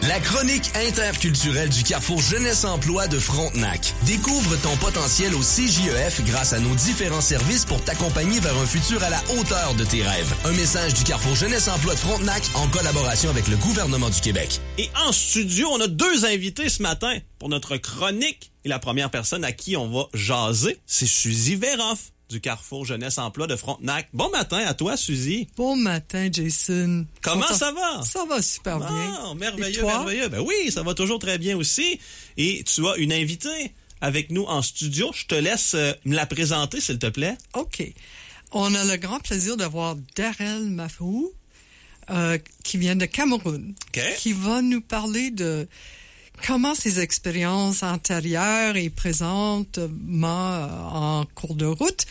La chronique interculturelle du Carrefour Jeunesse-Emploi de Frontenac. Découvre ton potentiel au CJEF grâce à nos différents services pour t'accompagner vers un futur à la hauteur de tes rêves. Un message du Carrefour Jeunesse-Emploi de Frontenac en collaboration avec le gouvernement du Québec. Et en studio, on a 2 invités ce matin pour notre chronique. Et la première personne à qui on va jaser, c'est Suzy Veroff du Carrefour Jeunesse-Emploi de Frontenac. Bon matin à toi, Suzy. Bon matin, Jason. Comment ça va? Ça va super bien. Ah, merveilleux, merveilleux. Ben oui, ça va toujours très bien aussi. Et tu as une invitée avec nous en studio. Je te laisse me la présenter, s'il te plaît. OK. On a le grand plaisir d'avoir Darrell Mafou, qui vient de Cameroun, qui va nous parler de comment ses expériences antérieures et présentement en cours de route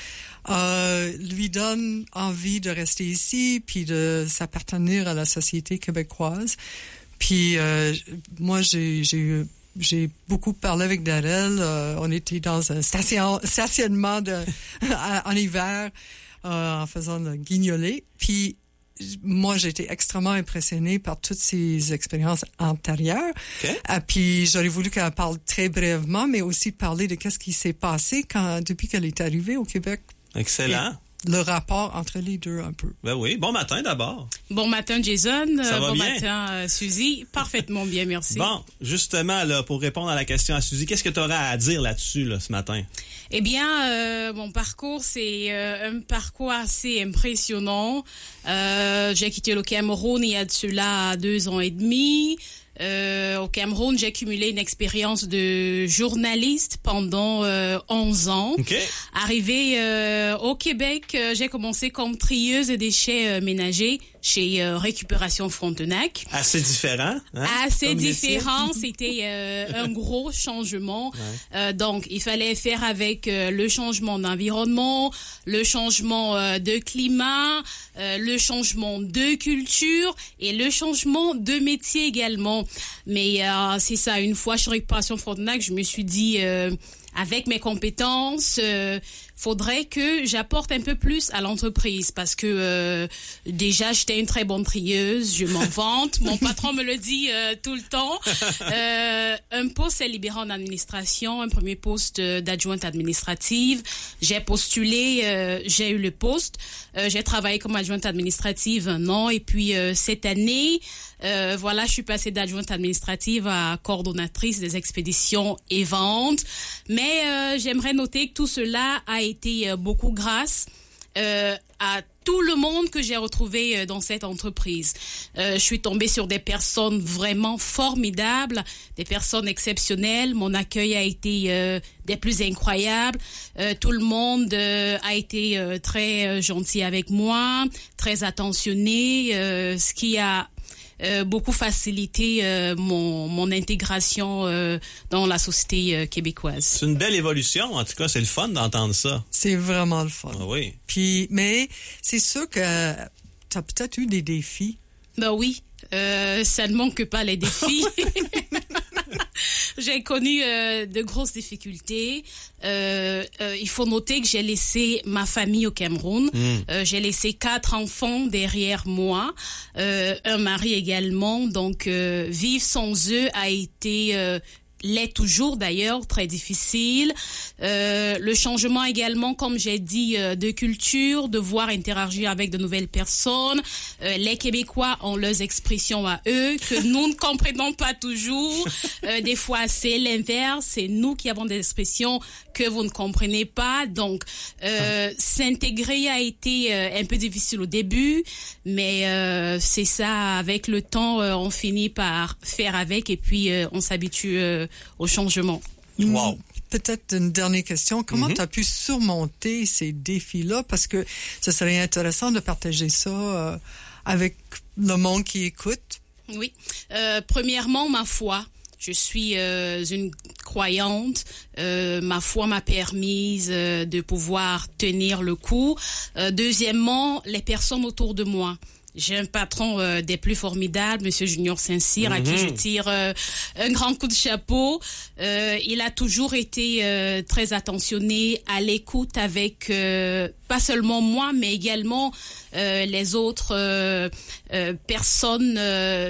lui donnent envie de rester ici puis de s'appartenir à la société québécoise. Puis moi, j'ai beaucoup parlé avec Darrell. On était dans un stationnement en hiver en faisant le guignolé. Puis moi, j'ai été extrêmement impressionnée par toutes ces expériences antérieures. Puis j'aurais voulu qu'elle parle très brièvement, mais aussi parler de qu'est-ce qui s'est passé depuis qu'elle est arrivée au Québec. Excellent. Et le rapport entre les deux un peu. Ben oui. Bon matin d'abord. Bon matin, Jason. Ça va bon bien? Matin, Suzy. Parfaitement bien, merci. Bon, justement, là, pour répondre à la question à Suzy, qu'est-ce que tu aurais à dire là-dessus, là, ce matin? Eh bien, mon parcours, c'est un parcours assez impressionnant. J'ai quitté le Cameroun il y a de cela 2 ans et demi. Au Cameroun, j'ai cumulé une expérience de journaliste pendant 11 ans. Arrivé au Québec, j'ai commencé comme trieuse de déchets ménagers chez Récupération Frontenac. Assez différent. Hein? Assez différent. C'était un gros changement. Ouais. Donc, il fallait faire avec le changement d'environnement, le changement de climat, le changement de culture et le changement de métier également. Mais c'est ça, une fois chez Récupération Frontenac, je me suis dit, avec mes compétences, faudrait que j'apporte un peu plus à l'entreprise parce que déjà j'étais une très bonne trieuse, je m'en vante, mon patron me le dit tout le temps. Un poste est libéré en administration, un premier poste d'adjointe administrative. J'ai postulé, j'ai eu le poste. J'ai travaillé comme adjointe administrative 1 an et puis cette année, voilà, je suis passée d'adjointe administrative à coordonnatrice des expéditions et ventes. Mais j'aimerais noter que tout cela a été beaucoup grâce à tout le monde que j'ai retrouvé dans cette entreprise. Je suis tombée sur des personnes vraiment formidables, des personnes exceptionnelles. Mon accueil a été des plus incroyables. Tout le monde a été très gentil avec moi, très attentionné, ce qui a beaucoup facilité mon intégration dans la société québécoise. C'est une belle évolution, en tout cas, c'est le fun d'entendre ça. C'est vraiment le fun. Ah oui. Puis, mais c'est sûr que tu as peut-être eu des défis. Ben oui, ça ne manque pas les défis. J'ai connu de grosses difficultés. Il faut noter que j'ai laissé ma famille au Cameroun. J'ai laissé 4 enfants derrière moi, un mari également. Donc, vivre sans eux a été l'est toujours d'ailleurs, très difficile. Le changement également, comme j'ai dit, de culture, devoir interagir avec de nouvelles personnes. Les Québécois ont leurs expressions à eux que nous ne comprenons pas toujours. Des fois, c'est l'inverse. C'est nous qui avons des expressions que vous ne comprenez pas. Donc, s'intégrer a été un peu difficile au début, mais c'est ça. Avec le temps, on finit par faire avec et puis on s'habitue au changement. Wow. Peut-être une dernière question. Comment tu as pu surmonter ces défis-là? Parce que ce serait intéressant de partager ça avec le monde qui écoute. Oui. Premièrement, ma foi. Je suis une croyante. Ma foi m'a permise de pouvoir tenir le coup. Deuxièmement, les personnes autour de moi. J'ai un patron des plus formidables, Monsieur Junior Saint-Cyr, à qui je tire un grand coup de chapeau. Il a toujours été très attentionné, à l'écoute avec pas seulement moi, mais également les autres personnes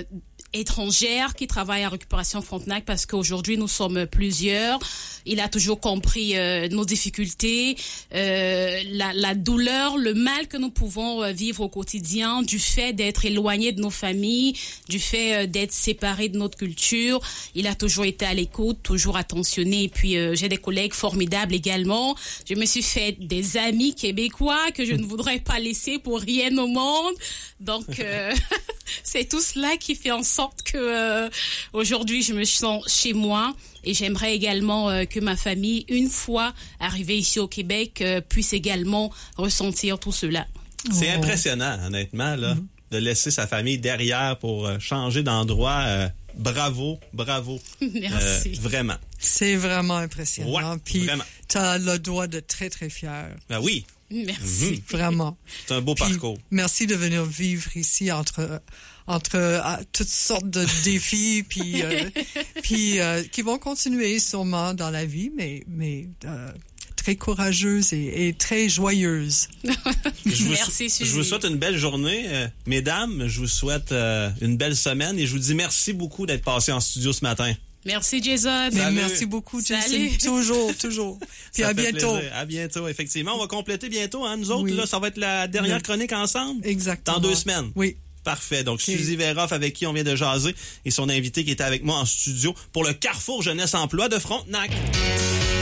étrangère qui travaille à Récupération Frontenac parce qu'aujourd'hui nous sommes plusieurs. Il a toujours compris nos difficultés, la douleur, le mal que nous pouvons vivre au quotidien du fait d'être éloignés de nos familles, du fait d'être séparés de notre culture. Il a toujours été à l'écoute, toujours attentionné. Et puis j'ai des collègues formidables également. Je me suis fait des amis québécois que je ne voudrais pas laisser pour rien au monde. Donc c'est tout cela qui fait en sorte que aujourd'hui je me sens chez moi. Et j'aimerais également que ma famille, une fois arrivée ici au Québec, puisse également ressentir tout cela. C'est impressionnant, honnêtement, là, de laisser sa famille derrière pour changer d'endroit. Bravo. Merci. Vraiment. C'est vraiment impressionnant. Ouais, puis vraiment. Tu as le droit d'être très, très fier. Ben oui. Merci. Vraiment. C'est un beau parcours. Merci de venir vivre ici entre toutes sortes de défis puis qui vont continuer sûrement dans la vie, mais très courageuse et très joyeuse. Merci, Suzy. Je vous souhaite une belle journée, mesdames. Je vous souhaite une belle semaine et je vous dis merci beaucoup d'être passé en studio ce matin. Merci, Jason. Merci beaucoup, Jason. Toujours. Puis à bientôt. Plaisir. À bientôt, effectivement. On va compléter bientôt, hein, nous autres. Là, ça va être la dernière chronique ensemble. Exactement. Dans 2 semaines. Oui. Parfait. Donc, Suzy Veroff, avec qui on vient de jaser, et son invité qui était avec moi en studio pour le Carrefour Jeunesse Emploi de Frontenac.